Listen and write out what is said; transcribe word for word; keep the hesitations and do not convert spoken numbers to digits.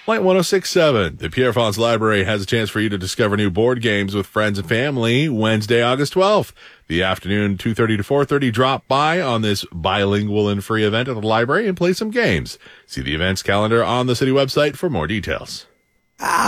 Light one oh six point seven. The Pierre Fonz Library has a chance for you to discover new board games with friends and family Wednesday, August twelfth. The afternoon, two thirty to four thirty. Drop by on this bilingual and free event at the library and play some games. See the events calendar on the city website for more details.